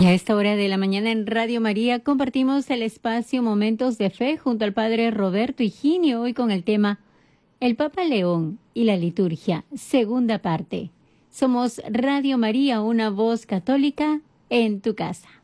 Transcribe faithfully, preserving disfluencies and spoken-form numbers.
Y a esta hora de la mañana en Radio María compartimos el espacio Momentos de Fe junto al Padre Roberto Higinio, hoy con el tema El Papa León y la liturgia, segunda parte. Somos Radio María, una voz católica en tu casa.